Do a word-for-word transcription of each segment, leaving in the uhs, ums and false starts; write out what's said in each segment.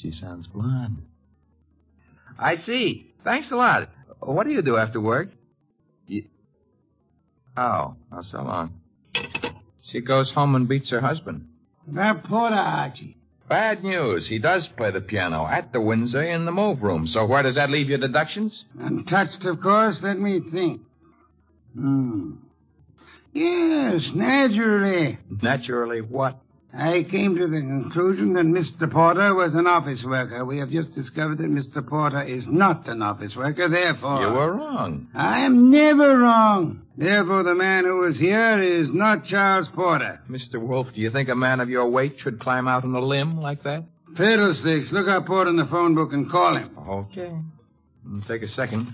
She sounds blonde. I see. Thanks a lot. What do you do after work? You... Oh, oh, so long. She goes home and beats her husband. That Porter, Archie. Bad news. He does play the piano at the Windsor in the move room. So where does that leave your deductions? Untouched, of course. Let me think. Hmm. Yes, naturally. Naturally what? I came to the conclusion that Mister Porter was an office worker. We have just discovered that Mister Porter is not an office worker, therefore... You were wrong. I am never wrong. Therefore, the man who was here is not Charles Porter. Mister Wolf, do you think a man of your weight should climb out on a limb like that? Fiddlesticks. Look up Porter in the phone book and call him. Okay. It'll take a second.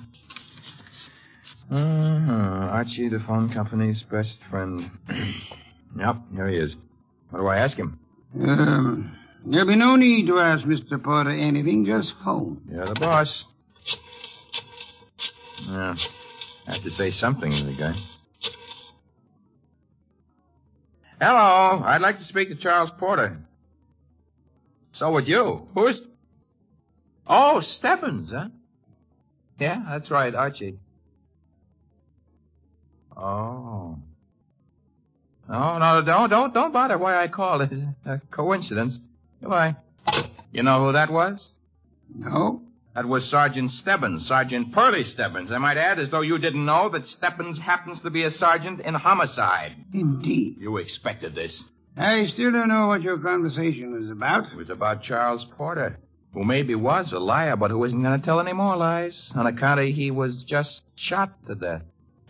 Uh-huh. Archie, the phone company's best friend. Yep, here he is. What do I ask him? Um, there'll be no need to ask Mister Porter anything. Just phone. You're the boss. Yeah. I have to say something to the guy. Hello. I'd like to speak to Charles Porter. So would you. Who's... Oh, Stebbins, huh? Yeah, that's right, Archie. Oh. No, no, don't, don't, don't bother why I called. It's a coincidence. Goodbye. You know who that was? No. That was Sergeant Stebbins, Sergeant Pearlie Stebbins. I might add, as though you didn't know, that Stebbins happens to be a sergeant in homicide. Indeed. You expected this. I still don't know what your conversation was about. It was about Charles Porter, who maybe was a liar, but who isn't going to tell any more lies, on account of he was just shot to death.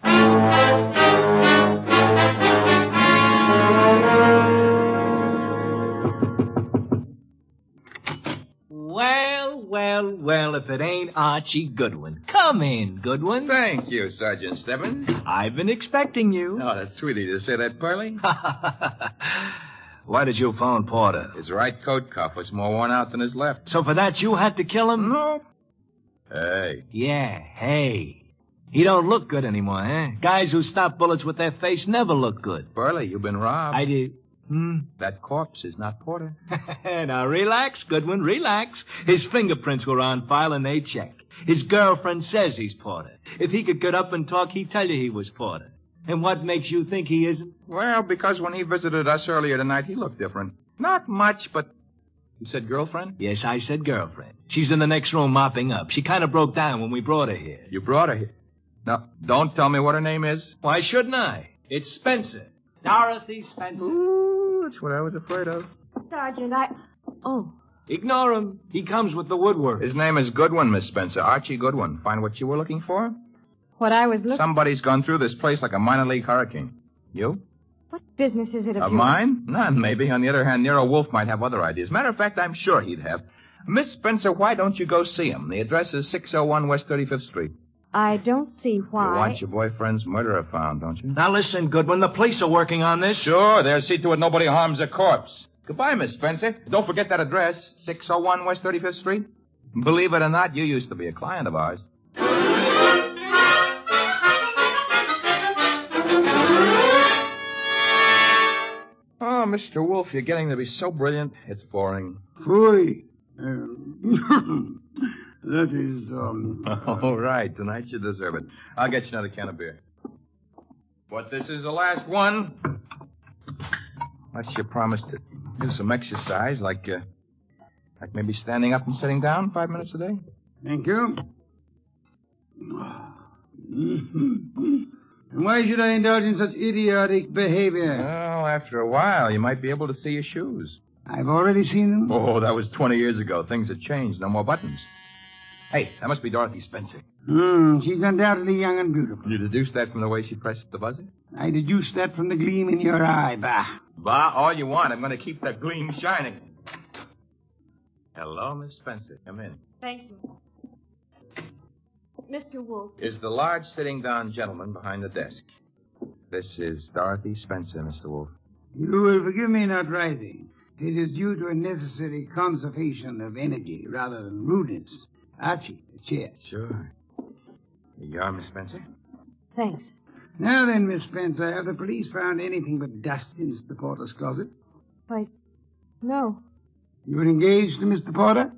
Well, well, well, if it ain't Archie Goodwin. Come in, Goodwin. Thank you, Sergeant Stebbins. I've been expecting you. Oh, that's sweet of you to say that, Pearlie. Why did you phone Porter? His right coat cuff was more worn out than his left. So for that you had to kill him? No. Hey. Yeah, hey. He don't look good anymore, eh? Guys who stop bullets with their face never look good. Pearlie, you've been robbed. I did. Hmm? That corpse is not Porter. Now, relax, Goodwin, relax. His fingerprints were on file and they check. His girlfriend says he's Porter. If he could get up and talk, he'd tell you he was Porter. And what makes you think he isn't? Well, because when he visited us earlier tonight, he looked different. Not much, but... You said girlfriend? Yes, I said girlfriend. She's in the next room mopping up. She kind of broke down when we brought her here. You brought her here? Now, don't tell me what her name is. Why shouldn't I? It's Spencer. Dorothy Spencer. Ooh, that's what I was afraid of. Sergeant, I... Oh. Ignore him. He comes with the woodwork. His name is Goodwin, Miss Spencer. Archie Goodwin. Find what you were looking for? What I was looking... Somebody's gone through this place like a minor league hurricane. You? What business is it of Of yours? mine? None, maybe. On the other hand, Nero Wolf might have other ideas. Matter of fact, I'm sure he'd have. Miss Spencer, why don't you go see him? The address is six oh one West thirty-fifth Street. I don't see why... You want your boyfriend's murderer found, don't you? Now listen, Goodwin, the police are working on this. Sure, they'll see to it nobody harms a corpse. Goodbye, Miss Spencer. Don't forget that address, six oh one West thirty-fifth Street. Believe it or not, you used to be a client of ours. Oh, Mister Wolf, you're getting to be so brilliant, it's boring. Phooey. Um, that is, um... All right, tonight you deserve it. I'll get you another can of beer. But this is the last one. Unless you promise to do some exercise, like, uh, like maybe standing up and sitting down five minutes a day. Thank you. And why should I indulge in such idiotic behavior? Well, after a while, you might be able to see your shoes. I've already seen them. Oh, that was twenty years ago. Things have changed. No more buttons. Hey, that must be Dorothy Spencer. Hmm, she's undoubtedly young and beautiful. You deduced that from the way she pressed the buzzer? I deduced that from the gleam in your eye, bah. Bah, all you want. I'm going to keep that gleam shining. Hello, Miss Spencer. Come in. Thank you. Mister Wolf. Is the large sitting down gentleman behind the desk. This is Dorothy Spencer, Mister Wolf. You will forgive me not rising. It is due to a necessary conservation of energy rather than rudeness. Archie, a chair. Sure. Here you are, Miss Spencer. Thanks. Now then, Miss Spencer, have the police found anything but dust in Mister Porter's closet? Why, no. You were engaged to Mister Porter?